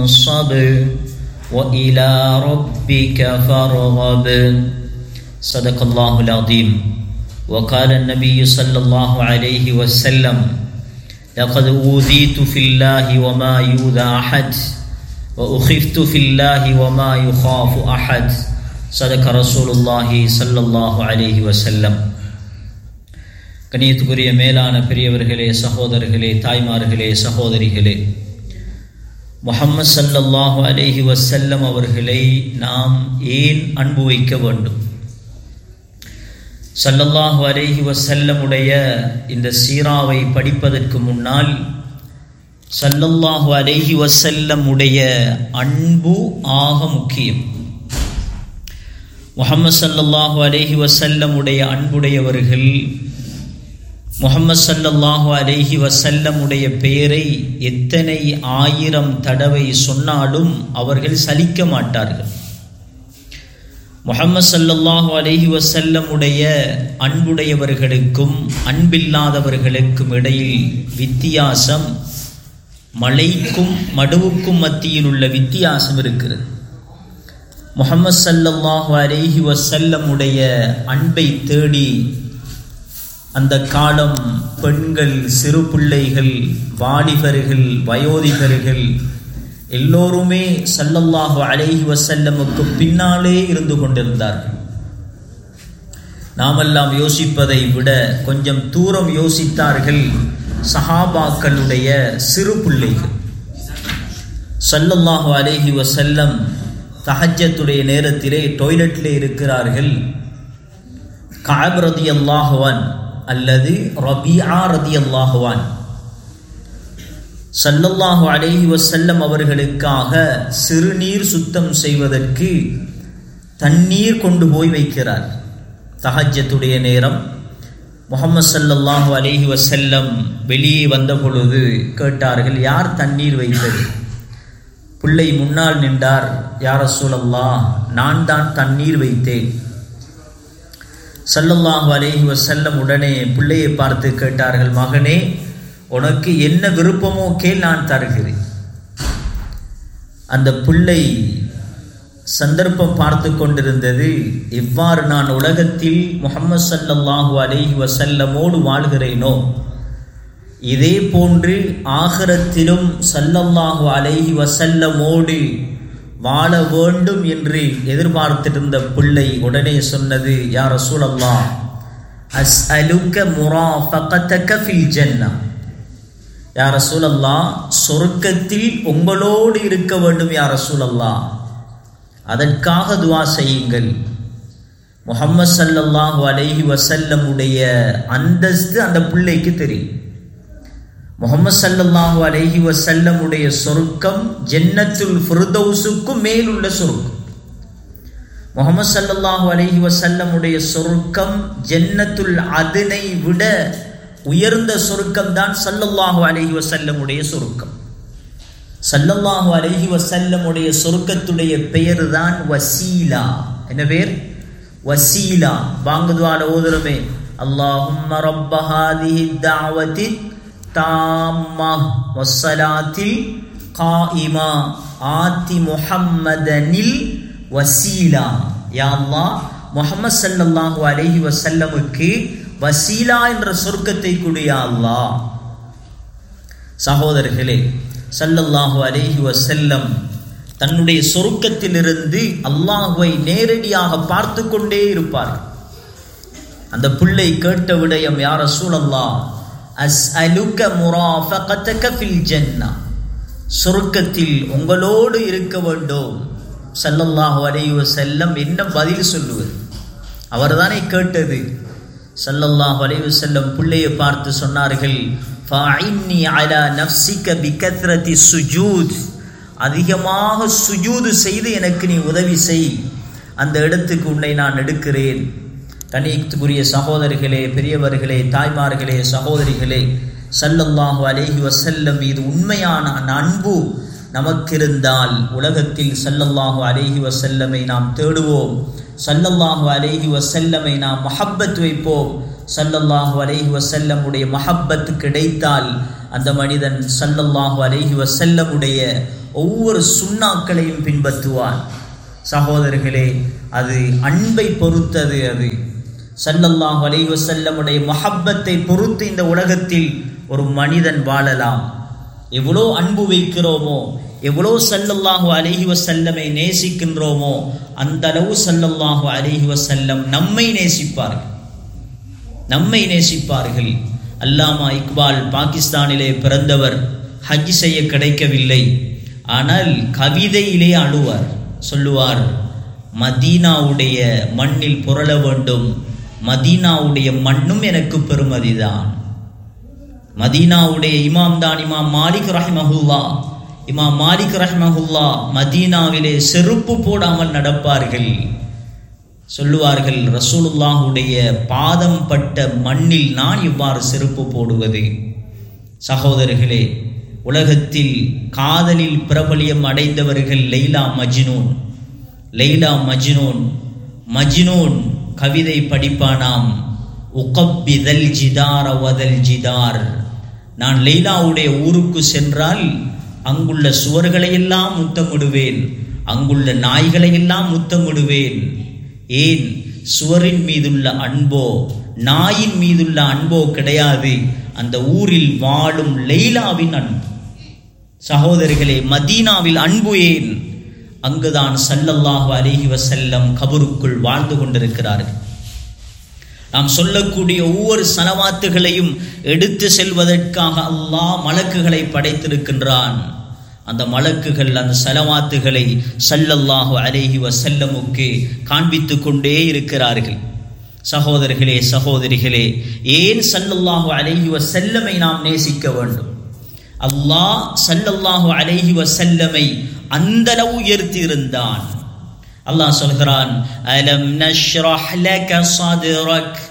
الصبر وإلى ربك فارغب صدق الله العظيم. وقال النبي صلى الله عليه وسلم لقد أوذيت في الله وما يؤذى أحد وأخفت في الله وما يخاف أحد صدق رسول الله صلى الله عليه وسلم. கண்ணியத்துக்குரிய மேலான பெரியவர்களே, சகோதரர்களே, தாய்மார்களே, சகோதரிகளே, முஹம்மது ஸல்லல்லாஹு அலைஹி வஸல்லம் அவர்களை நாம் ஏன் அன்பு வைக்க வேண்டும்? ஸல்லல்லாஹு அலைஹி வஸல்லமுடைய இந்த சீராவை படிப்பதற்கு முன்னால் ஸல்லல்லாஹு அலைஹி வஸல்லமுடைய அன்பு ஆக முக்கியம். முஹம்மது ஸல்லல்லாஹு அலைஹி வஸல்லமுடைய அன்புடையவர்கள் முஹம்மது ஸல்லல்லாஹு அலைஹி வஸல்லமுடைய பெயரை எத்தனை ஆயிரம் தடவை சொன்னாலும் அவர்கள் சலிக்க மாட்டார்கள். முஹம்மது ஸல்லல்லாஹு அலைஹி வஸல்லமுடைய அன்புடையவர்களுக்கும் அன்பில்லாதவர்களுக்கும் இடையில் வித்தியாசம் மலைக்கும் மடுவுக்கும் மத்தியில் உள்ள வித்தியாசம் இருக்கிறது. முஹம்மது ஸல்லல்லாஹு அலைஹி வஸல்லமுடைய அன்பை தேடி அந்த காலம் பெண்கள், சிறு பிள்ளைகள், வாலிபர்கள், வயோதிகர்கள் எல்லோருமே ஸல்லல்லாஹு அலைஹி வஸல்லமுக்கு பின்னாலே இருந்து கொண்டிருந்தார்கள். நாமெல்லாம் யோசிப்பதை விட கொஞ்சம் தூரம் யோசித்தார்கள் சஹாபாக்களுடைய சிறு பிள்ளைகள். ஸல்லல்லாஹு அலைஹி வஸல்லம் தஹஜ்ஜத்துடைய நேரத்திலே டாய்லெட்டிலே இருக்கிறார்கள். கஅப் ரலியல்லாஹு அன்ஹு அல்லது ரபீஆ ரலியல்லாஹு அன்ஹு ஸல்லல்லாஹு அலைஹி வஸல்லம் அவர்களுக்காக சிறுநீர் சுத்தம் செய்வதற்கு தண்ணீர் கொண்டு போய் வைக்கிறார். தஹஜ்ஜத்துடைய நேரம். முஹம்மது ஸல்லல்லாஹு அலைஹி வஸல்லம் வெளியே வந்த பொழுது கேட்டார்கள், யார் தண்ணீர் வைத்தது? பிள்ளை முன்னால் நின்றார். யா ரசூலல்லாஹ், நான் தான் தண்ணீர் வைத்தேன். ஸல்லல்லாஹு அலைஹி வஸல்லம் உடனே பிள்ளையை பார்த்து கேட்டார்கள், மகனே, உனக்கு என்ன விருப்பமோ கேள், நான் தருகிறேன். அந்த பிள்ளை சந்தர்ப்பம் பார்த்து கொண்டிருந்தது, எவ்வாறு நான் உலகத்தில் முஹம்மது ஸல்லல்லாஹு அலைஹி வஸல்லமோடு வாழ்கிறேனோ இதே போன்று ஆகிரத்திலும் ஸல்லல்லாஹு அலைஹி வஸல்லமோடு வாழ வேண்டும் என்று எதிர்பார்த்திருந்த பிள்ளை உடனே சொன்னது, யா ரசூலல்லாஹ், அஸ்அலுக முராஃபகதக ஃபில் ஜன்னah. யா ரசூலல்லாஹ், சொர்க்கத்தில் உங்களோடு இருக்க வேண்டும் யா ரசூலல்லாஹ், அதற்காக துஆ செய்யுங்கள். முஹம்மது ஸல்லல்லாஹு அலைஹி வஸல்லமுடைய அந்தஸ்து அந்த பிள்ளைக்கு தெரியும். முஹம்மது ஸல்லல்லாஹு அலைஹி வஸல்லமுடைய சொர்க்கம் ஜன்னத்துல் ஃபிர்தௌஸுக்கும் மேலுள்ள சொர்க்கம். முஹம்மது ஸல்லல்லாஹு அலைஹி வஸல்லமுடைய சொர்க்கம் ஜன்னத்துல் அதனை விட உயர்ந்த சொர்க்கம் தான் ஸல்லல்லாஹு அலைஹி வஸல்லமுடைய சொர்க்கம். ஸல்லல்லாஹு அலைஹி வஸல்லமுடைய சொர்க்கத்துடைய பெயர் தான் வசீலா. என்ன பேர்? வசீலா. பாங்குதுவால ஓதுறமே, அல்லாஹும்ம ரப்ப ஹாதிஹி தஅவதி தாம்மா வஸ்ஸலாத்தில் காயிமா ஆதி முஹம்மதனில் வசீலா. யா அல்லாஹ், முஹம்மது ஸல்லல்லாஹு அலைஹி வஸல்லமுக்கு வசீலா என்ற சொர்க்கத்தை கொடு யா அல்லாஹ். சகோதரர்களே, ஸல்லல்லாஹு அலைஹி வஸல்லம் தன்னுடைய சொர்க்கத்திலிருந்து அல்லாஹ்வை நேரடியாக பார்த்து கொண்டே இருப்பார். அந்த பிள்ளை கேட்ட விடயம், யா ரசூலல்லாஹ், அஸ்அலுக முராஃபகதக ஃபில் ஜன்னah, சொர்க்கத்தில் உங்களோடு இருக்க வேண்டும். ஸல்லல்லாஹு அலைஹி வஸல்லம் என்ன பதில் சொல்லுவது? அவர்தானே கேட்டது. ஸல்லல்லாஹு அலைஹி வஸல்லம் பிள்ளையை பார்த்து சொன்னார்கள், ஃபஅஇன்னி அலா நஃப்ஸிக பிகத்ரதி சுஜூத், அதிகமாக சுஜூது செய்து எனக்கு நீ உதவி செய், அந்த இடத்துக்கு உன்னை நான் எடுக்கிறேன். கண்ணியத்துக்குரிய சகோதரர்களே, பெரியவர்களே, தாய்மார்களே, சகோதரிகளே, ஸல்லல்லாஹு அலைஹி வஸல்லம் மீது உண்மையான அன்பு நமக்கிருந்தால் உலகத்தில் ஸல்லல்லாஹு அலைஹி வஸல்லமை நாம் தேடுவோம். ஸல்லல்லாஹு அலைஹி வஸல்லமை நாம் மஹப்பத் வைப்போம். ஸல்லல்லாஹு அலைஹி வஸல்லமுடைய மஹப்பத் கிடைத்தால் அந்த மனிதன் ஸல்லல்லாஹு அலைஹி வஸல்லமுடைய ஒவ்வொரு சுன்னாக்களையும் பின்பற்றுவான். சகோதரர்களே, அது அன்பை பொறுத்தது. அது ஸல்லல்லாஹு அலைஹி வஸல்லமுடைய முஹப்பத்தை பொறுத்து இந்த உலகத்தில் ஒரு மனிதன் வாழலாம். எவ்வளோ அன்பு வைக்கிறோமோ, எவ்வளோ ஸல்லல்லாஹு அலைஹி வஸல்லமை நேசிக்கின்றோமோ, அந்த அளவு ஸல்லல்லாஹு அலைஹி வஸல்லம் நம்மை நேசிப்பார்கள். அல்லாமா இக்பால் பாகிஸ்தானிலே பிறந்தவர், ஹஜ் செய்ய கிடைக்கவில்லை. ஆனால் கவிதையிலே அழுவார். சொல்லுவார், மதீனாவுடைய மண்ணில் புரள வேண்டும், மதீனாவுடைய மண்ணும் எனக்கு பெருமதிதான். மதீனாவுடைய இமாம் தான் இமாம் மாலிக் ரஹ்மஹுல்லா. மதீனாவிலே செருப்பு போடாமல் நடப்பார்கள். சொல்லுவார்கள், ரசூலுல்லாஹுடைய பாதம் பட்ட மண்ணில் நான் இவ்வாறு செருப்பு போடுவது. சகோதரர்களே, உலகத்தில் காதலில் பிரபலியம் அடைந்தவர்கள் லைலா மஜ்னூன் கவிதை படிப்பானாம். உகப்பிதல் ஜிதார வதல் ஜிதார். நான் லைலாவுடைய ஊருக்கு சென்றால் அங்குள்ள சுவர்களையெல்லாம் முத்தமிடுவேன், அங்குள்ள நாய்களையெல்லாம் முத்தமிடுவேன். ஏன்? சுவரின் மீதுள்ள அன்போ நாயின் மீதுள்ள அன்போ கிடையாது, அந்த ஊரில் வாழும் லைலாவின் அன்பு. சகோதரர்களே, மதீனாவில் அன்பு ஏன்? அங்குதான் ஸல்லல்லாஹு அலைஹி வஸல்லம் கபருக்குள் வாழ்ந்து கொண்டிருக்கிறார்கள். நாம் சொல்லக்கூடிய ஒவ்வொரு ஸலவாத்துகளையும் எடுத்து செல்வதற்காக அல்லாஹ் மலக்குகளை படைத்திருக்கின்றான். அந்த மலக்குகள் அந்த ஸலவாத்துகளை ஸல்லல்லாஹு அலைஹி வஸல்லமுக்கு காண்பித்து கொண்டே இருக்கிறார்கள். சகோதரர்களே, சகோதரிகளே, ஏன் ஸல்லல்லாஹு அலைஹி வஸல்லமை நாம் நேசிக்க வேண்டும்? அல்லாஹ் ஸல்லல்லாஹு அலைஹி வஸல்லமை அந்த அளவு உயர்த்தி இருந்தான். அல்லாஹ் சொல்கிறான், அலம் நஷ்ரஹ் லக ஸத்ரக்.